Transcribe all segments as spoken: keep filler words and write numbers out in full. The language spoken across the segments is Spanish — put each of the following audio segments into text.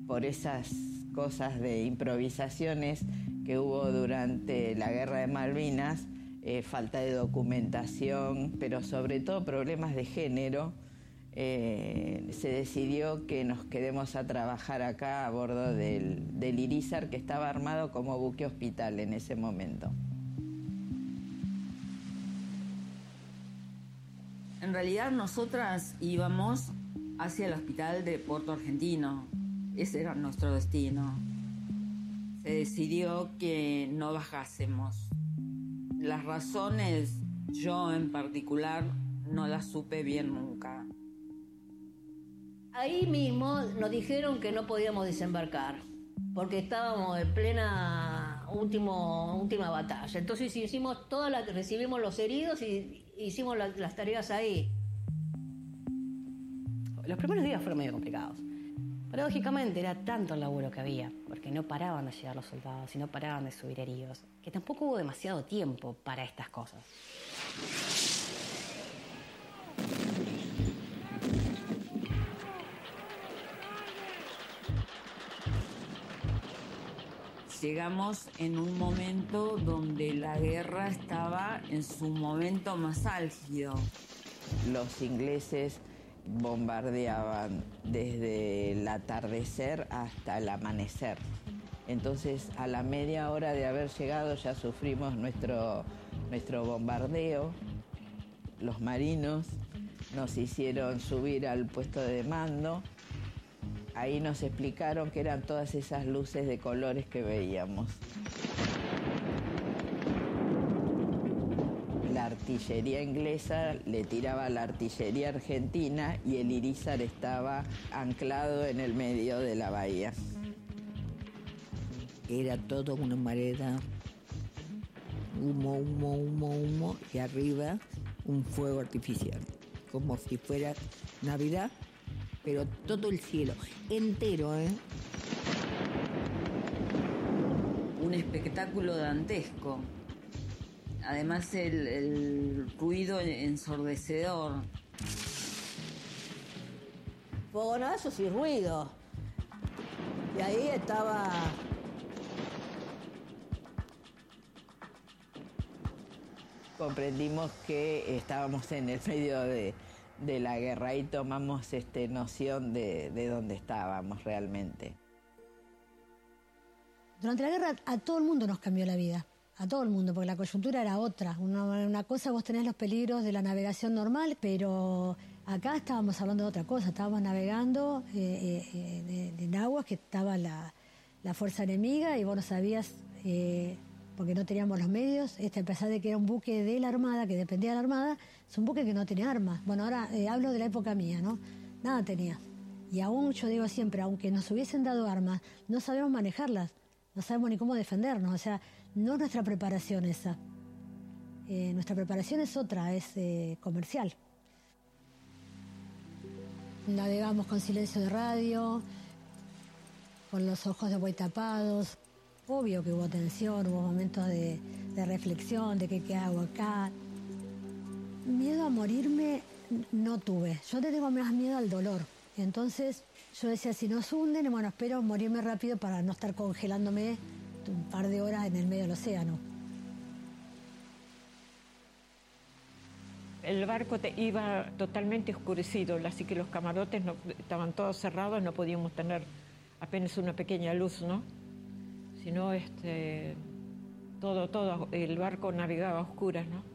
por esas cosas de improvisaciones que hubo durante la Guerra de Malvinas, eh, falta de documentación, pero sobre todo problemas de género, eh, se decidió que nos quedemos a trabajar acá a bordo del, del Irizar, que estaba armado como buque hospital en ese momento. En realidad nosotras íbamos hacia el hospital de Puerto Argentino. Ese era nuestro destino. Se decidió que no bajásemos. Las razones, yo en particular, no las supe bien nunca. Ahí mismo nos dijeron que no podíamos desembarcar, porque estábamos en plena último, última batalla. Entonces hicimos todas las, recibimos los heridos y hicimos la, las tareas ahí. Los primeros días fueron medio complicados. Paradójicamente era tanto el laburo que había, porque no paraban de llegar los soldados y no paraban de subir heridos, que tampoco hubo demasiado tiempo para estas cosas. Llegamos en un momento donde la guerra estaba en su momento más álgido. Los ingleses bombardeaban desde el atardecer hasta el amanecer. Entonces, a la media hora de haber llegado ya sufrimos nuestro, nuestro bombardeo. Los marinos nos hicieron subir al puesto de mando. Ahí nos explicaron que eran todas esas luces de colores que veíamos. La artillería inglesa le tiraba a la artillería argentina y el Irizar estaba anclado en el medio de la bahía. Era todo una mareda, humo, humo, humo, humo, y arriba un fuego artificial, como si fuera Navidad, pero todo el cielo, entero, ¿eh? Un espectáculo dantesco. Además el, el ruido ensordecedor. Fogonazos y ruido. Y ahí estaba... Comprendimos que estábamos en el medio de, de la guerra y tomamos este, noción de, de dónde estábamos realmente. Durante la guerra a todo el mundo nos cambió la vida. A todo el mundo, porque la coyuntura era otra. Una, una cosa, vos tenés los peligros de la navegación normal, pero acá estábamos hablando de otra cosa. Estábamos navegando eh, eh, de, de, en aguas que estaba la, la fuerza enemiga y vos no sabías, eh, porque no teníamos los medios, este, a pesar de que era un buque de la Armada, que dependía de la Armada, es un buque que no tenía armas. Bueno, ahora eh, hablo de la época mía, ¿no? Nada tenía. Y aún, yo digo siempre, aunque nos hubiesen dado armas, no sabemos manejarlas. No sabemos ni cómo defendernos, o sea, no es nuestra preparación esa. Eh, nuestra preparación es otra, es eh, comercial. Navegamos con silencio de radio, con los ojos de buey tapados. Obvio que hubo tensión, hubo momentos de, de reflexión, de que qué hago acá. Miedo a morirme no tuve, yo le tengo más miedo al dolor. Entonces yo decía, si nos hunden, bueno, espero morirme rápido para no estar congelándome un par de horas en el medio del océano. El barco te iba totalmente oscurecido, así que los camarotes no, estaban todos cerrados, no podíamos tener apenas una pequeña luz, ¿no? Sino este, todo, todo, el barco navegaba a oscuras, ¿no?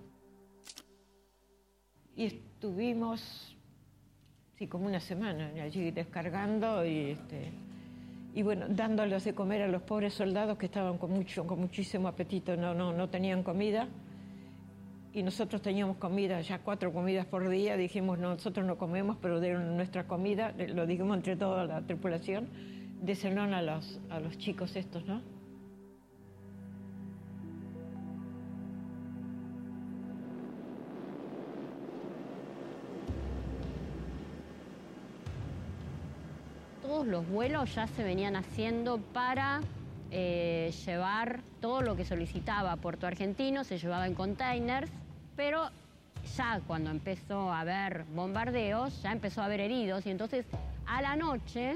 Y estuvimos... Sí, como una semana allí descargando y, este, y bueno, dándoles de comer a los pobres soldados que estaban con mucho, con muchísimo apetito, no, no, no tenían comida. Y nosotros teníamos comida, ya cuatro comidas por día, dijimos, no, nosotros no comemos, pero de nuestra comida, lo dijimos entre toda la tripulación, déselo a los, a los chicos estos, ¿no? Todos los vuelos ya se venían haciendo para eh, llevar todo lo que solicitaba Puerto Argentino, se llevaba en containers, pero ya cuando empezó a haber bombardeos, ya empezó a haber heridos y entonces a la noche